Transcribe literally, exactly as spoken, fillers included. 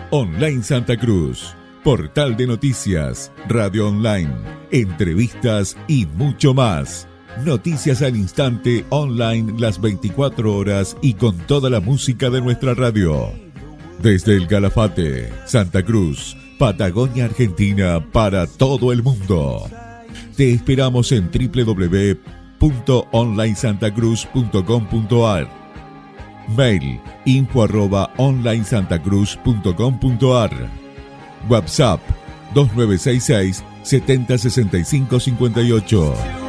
Online Santa Cruz, portal de noticias, radio online, entrevistas y mucho más. Noticias al instante, online las veinticuatro horas y con toda la música de nuestra radio. Desde el Calafate, Santa Cruz, Patagonia, Argentina, para todo el mundo. Te esperamos en doble u doble u doble u punto online santa cruz punto com punto a r. Mail info arroba online santa cruz punto com punto a r. WhatsApp dos nueve seis seis, siete cero seis cinco cinco ocho.